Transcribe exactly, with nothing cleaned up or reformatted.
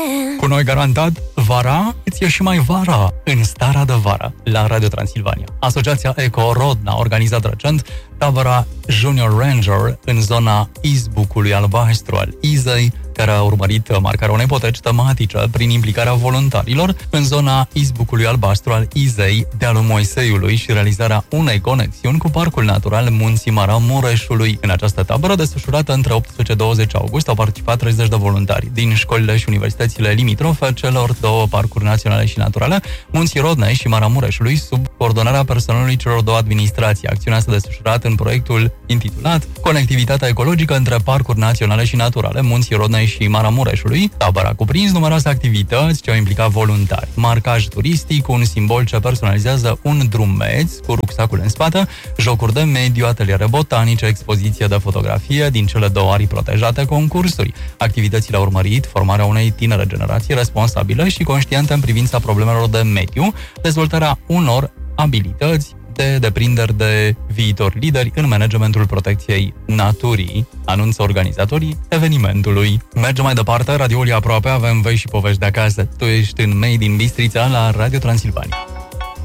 Cu noi garantat, vara îți e și mai vara în Starea de Vară la Radio Transilvania. Asociația Eco Rodna a organizat recent tabăra Junior Ranger în zona izbucului albastru al Izei, care a urmărit marcarea unei poteci tematice prin implicarea voluntarilor în zona izbucului albastru al Izei, dealul Moiseiului și realizarea unei conexiuni cu Parcul Natural Munții Maramureșului. În această tabără, desfășurată între optsprezece și douăzeci august, au participat treizeci de voluntari din școlile și universitățile limitrofe celor două parcuri naționale și naturale, Munții Rodnei și Maramureșului, sub coordonarea personalului celor două administrații. Acțiunea s-a desfășurat în proiectul intitulat Conectivitatea ecologică între parcuri naționale și naturale, Munții Rodnei și Maramureșului. Tabăra a cuprins numeroase activități ce au implicat voluntari. Marcaj turistic, un simbol ce personalizează un drumeț cu rucsacul în spate, jocuri de mediu, ateliere botanice, expoziție de fotografie din cele două arii protejate, concursuri. Activitățile au urmărit formarea unei tinere generații responsabile și conștiente în privința problemelor de mediu, dezvoltarea unor abilități de deprinderi de viitori lideri în managementul protecției naturii, anunță organizatorii evenimentului. Mergem mai departe, radioul e aproape, avem vești și povești de acasă. Tu ești în Made in Bistrița la Radio Transilvania.